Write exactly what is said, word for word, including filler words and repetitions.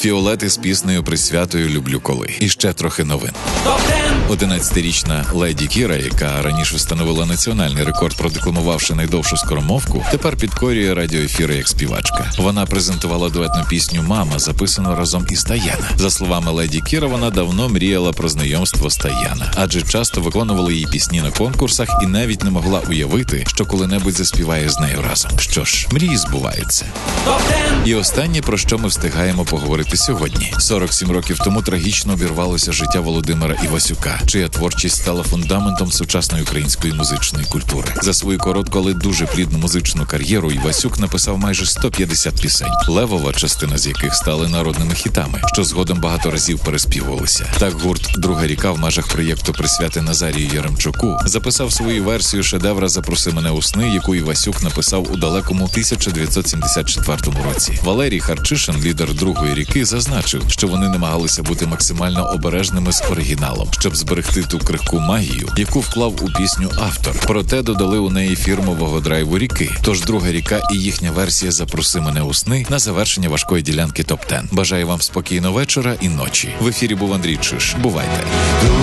Фіолети з піснею присвятою «Люблю коли». І ще трохи новин. одинадцятирічна Леді Кіра, яка раніше встановила національний рекорд, продекламувавши найдовшу скоромовку, тепер підкорює радіоефіри як співачка. Вона презентувала дуетну пісню «Мама», записану разом із Таяна. За словами Леді Кіра, вона давно мріяла про знайомство з Таяна, адже часто виконувала її пісні на конкурсах і навіть не могла уявити, що коли-небудь заспіває з нею разом. Що ж, мрії збуваються. І останнє, про що ми встигаємо поговорити сьогодні. сорок сім років тому трагічно обірвалося життя Володимира Івасюка, чия творчість стала фундаментом сучасної української музичної культури. За свою коротку, але дуже плідну музичну кар'єру Івасюк написав майже сто п'ятдесят пісень, левова частина з яких стали народними хітами, що згодом багато разів переспівувалися. Так гурт «Друга ріка» в межах проєкту «Присвяти Назарію Яремчуку» записав свою версію шедевра «Запроси мене у сни», яку Івасюк написав у далекому тисяча дев'ятсот сімдесят четвертому році. Валерій Харчишин, лідер «Другої ріки», зазначив, що вони намагалися бути максимально обережними з оригіналом, щоб зберегти ту крихку магію, яку вклав у пісню автор. Проте додали у неї фірмового драйву ріки. Тож «Друга ріка» і їхня версія «Запроси мене у сни» на завершення важкої ділянки топ десять. Бажаю вам спокійного вечора і ночі. В ефірі був Андрій Чиш. Бувайте.